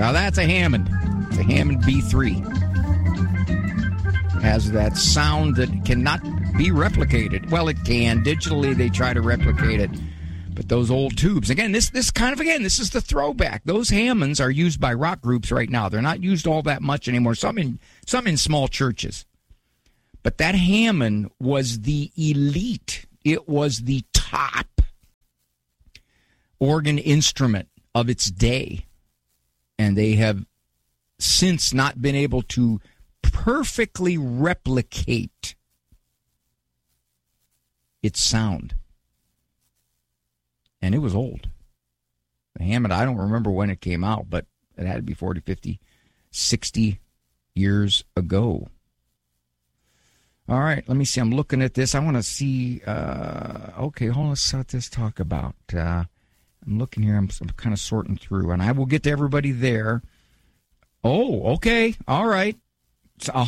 Now that's a Hammond. It's a Hammond B3. Has that sound that cannot be replicated. Well, it can. Digitally, they try to replicate it. But those old tubes, again, this is the throwback. Those Hammonds are used by rock groups right now. They're not used all that much anymore. Some in small churches. But that Hammond was the elite. It was the top organ instrument of its day. And they have since not been able to perfectly replicate its sound. And it was old. The Hammond, I don't remember when it came out, but it had to be 40, 50, 60 years ago. All right, let me see. I'm looking at this. I want to see. Okay, hold on. Let's talk about. I'm looking here. I'm kind of sorting through, and I will get to everybody there. Oh, okay. All right. So,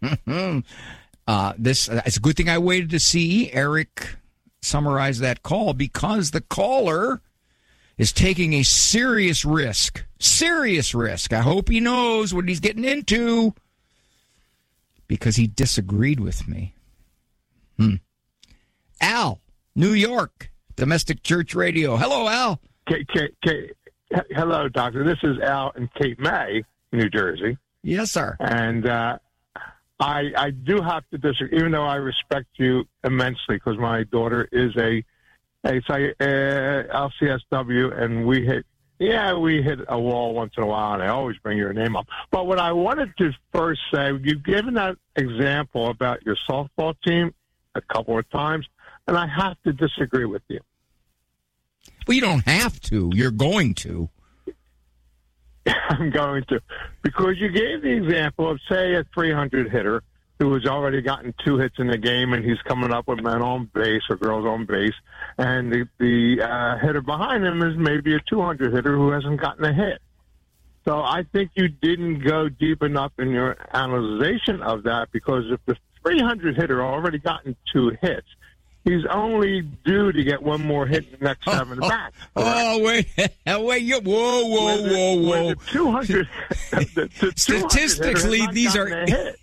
it's a good thing I waited to see Eric summarize that call, because the caller is taking a serious risk. Serious risk. I hope he knows what he's getting into, because he disagreed with me. Al, New York, Domestic Church Radio. Hello, Al. Hello, Doctor. This is Al in Cape May, New Jersey. Yes, sir. And I do have to disagree, even though I respect you immensely, because my daughter is a LCSW, and we hit a wall once in a while, and I always bring your name up. But what I wanted to first say, you've given that example about your softball team a couple of times, and I have to disagree with you. Well, you don't have to. You're going to. I'm going to. Because you gave the example of, say, a 300 hitter who has already gotten 2 hits in the game, and he's coming up with men on base or girls on base, and the hitter behind him is maybe a 200 hitter who hasn't gotten a hit. So I think you didn't go deep enough in your analyzation of that, because if the 300 hitter already gotten 2 hits, he's only due to get one more hit in the next 7 bats. Oh, wait. Whoa. The 200, statistically, these are,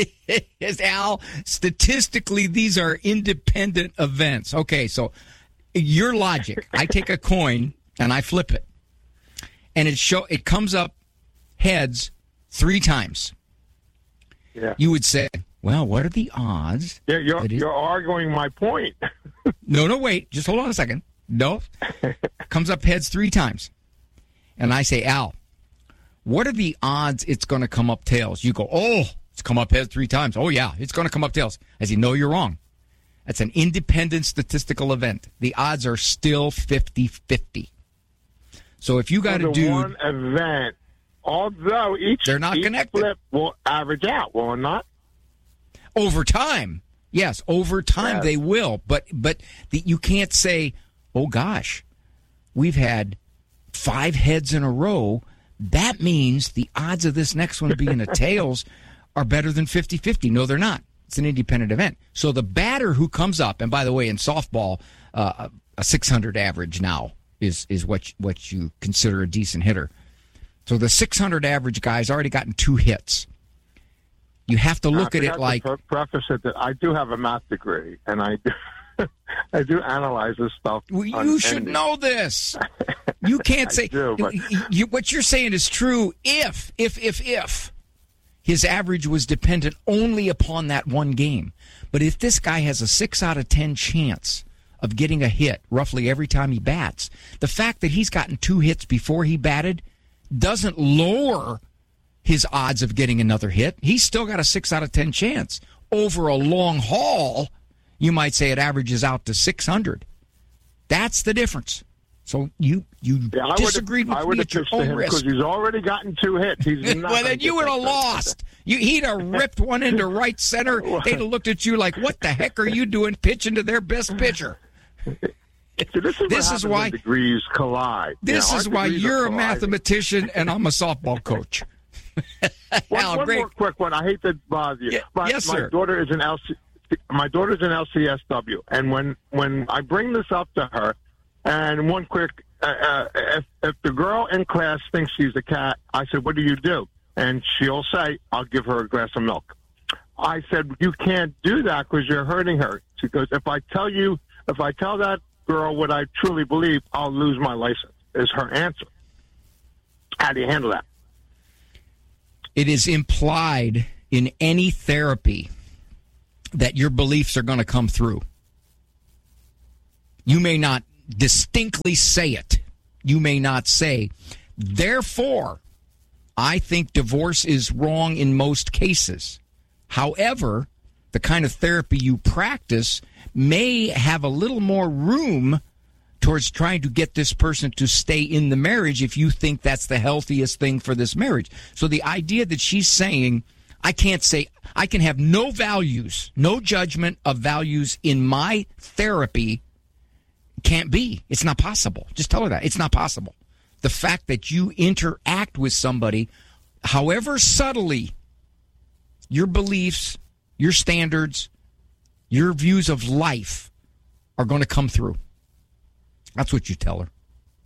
Al, statistically, these are independent events. Okay, so your logic, I take a coin and I flip it, and it comes up heads 3 times. Yeah. You would say, well, what are the odds? Yeah, you're arguing my point. No, wait. Just hold on a second. No. Comes up heads 3 times. And I say, Al, what are the odds it's going to come up tails? You go, it's come up heads 3 times. Oh, yeah, it's going to come up tails. I say, no, you're wrong. That's an independent statistical event. The odds are still 50-50. So if you got to do one event, although each flip will average out, will it not? Over time, yes. Over time, they will. But you can't say, oh, gosh, we've had 5 heads in a row. That means the odds of this next one being a tails are better than 50-50. No, they're not. It's an independent event. So the batter who comes up, and by the way, in softball, a 600 average now is what you consider a decent hitter. So the 600 average guy's already gotten 2 hits. You have to look at it like. Preface it that I do have a math degree, and I do analyze this stuff. Well, you should know this. You can't say what you're saying is true if his average was dependent only upon that one game. But if this guy has a 6 out of 10 chance of getting a hit roughly every time he bats, the fact that he's gotten 2 hits before he batted doesn't lower his odds of getting another hit. He's still got a 6 out of 10 chance. Over a long haul, you might say it averages out to 600. That's the difference. So you disagreed with me at your own risk. Because he's already gotten 2 hits. Well, then you would have lost. He'd have ripped one into right center. They'd have looked at you like, what the heck are you doing pitching to their best pitcher? So this is why degrees collide. This is why you're a mathematician and I'm a softball coach. One more quick one. I hate to bother you. Yes, sir. My daughter's an LCSW, and when I bring this up to her, and one quick if the girl in class thinks she's a cat, I said, what do you do? And she'll say, I'll give her a glass of milk. I said, you can't do that because you're hurting her. She goes, if I tell that girl what I truly believe, I'll lose my license, is her answer. How do you handle that? It is implied in any therapy that your beliefs are going to come through. You may not distinctly say it. You may not say, therefore, I think divorce is wrong in most cases. However, the kind of therapy you practice may have a little more room towards trying to get this person to stay in the marriage if you think that's the healthiest thing for this marriage. So the idea that she's saying, I can have no values, no judgment of values in my therapy, can't be. It's not possible. Just tell her that. It's not possible. The fact that you interact with somebody, however subtly, your beliefs, your standards, your views of life are going to come through. That's what you tell her.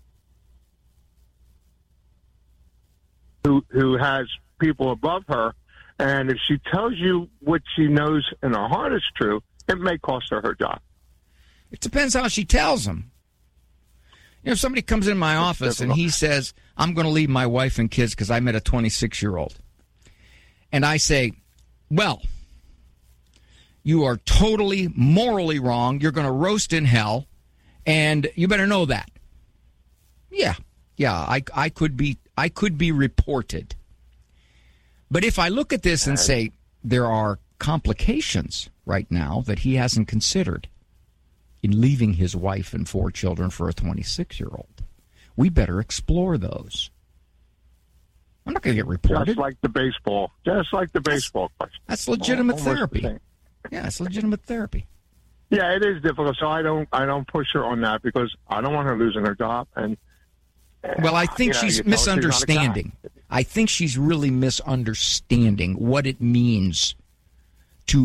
Who has people above her, and if she tells you what she knows in her heart is true, it may cost her her job. It depends how she tells them. You know, if somebody comes in my office and he says, I'm going to leave my wife and kids because I met a 26-year-old. And I say, well, you are totally morally wrong. You're going to roast in hell, and you better know that. Yeah, I could be reported. But if I look at this and say there are complications right now that he hasn't considered in leaving his wife and 4 children for a 26-year-old, we better explore those. I'm not going to get reported. Just like the baseball question. That's legitimate therapy. Yeah, it's legitimate therapy. Yeah, it is difficult. So I don't push her on that because I don't want her losing her job. And well, I think she's misunderstanding. I think she's really misunderstanding what it means to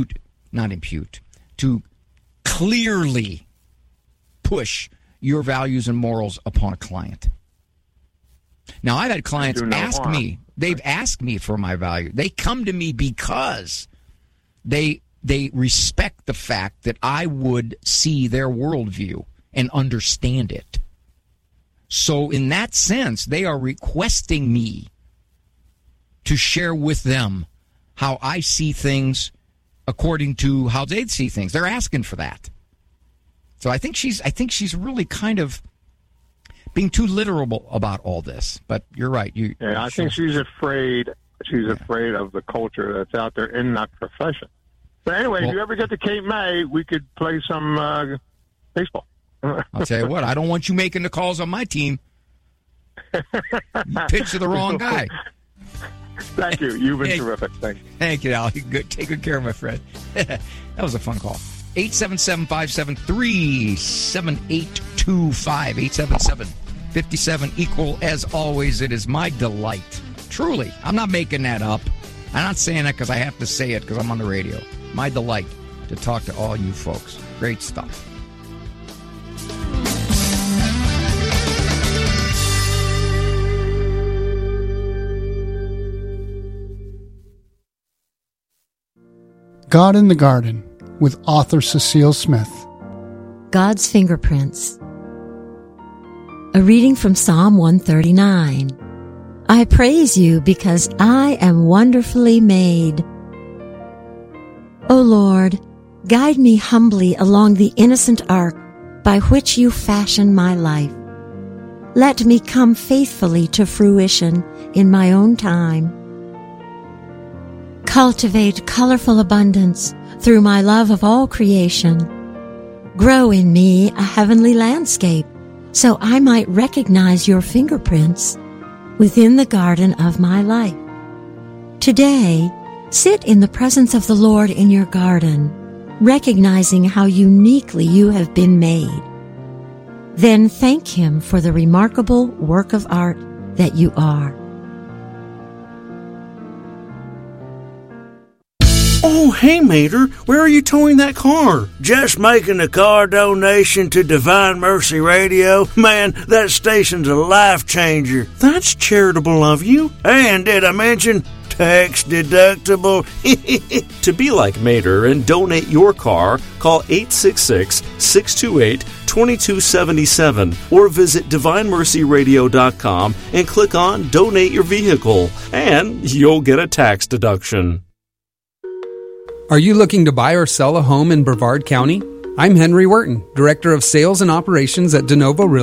to clearly push your values and morals upon a client. Now, I've had clients ask me, they've asked me for my value. They come to me because they respect the fact that I would see their worldview and understand it. So in that sense, they are requesting me to share with them how I see things according to how they see things. They're asking for that. So I think she's really kind of being too literal about all this. But you're right. I think she's afraid. She's afraid of the culture that's out there in that profession. But anyway, if you ever get to Cape May, we could play some baseball. I'll tell you what, I don't want you making the calls on my team. You pitched to the wrong guy. Thank you. You've been terrific. Thank you, Al. Take good care of my friend. That was a fun call. 877-573-7825. 877-57 As always, it is my delight. Truly. I'm not making that up. I'm not saying that because I have to say it because I'm on the radio. My delight to talk to all you folks. Great stuff. God in the Garden with author Cecile Smith. God's Fingerprints. A reading from Psalm 139. I praise you because I am wonderfully made. O Lord, guide me humbly along the innocent arc by which you fashion my life. Let me come faithfully to fruition in my own time. Cultivate colorful abundance through my love of all creation. Grow in me a heavenly landscape so I might recognize your fingerprints within the garden of my life. Today, sit in the presence of the Lord in your garden, recognizing how uniquely you have been made. Then thank Him for the remarkable work of art that you are. Oh, hey, Mater, where are you towing that car? Just making a car donation to Divine Mercy Radio. Man, that station's a life changer. That's charitable of you. And did I mention tax deductible? To be like Mater and donate your car, call 866-628-2277 or visit DivineMercyRadio.com and click on Donate Your Vehicle, and you'll get a tax deduction. Are you looking to buy or sell a home in Brevard County? I'm Henry Wharton, Director of Sales and Operations at DeNovo Real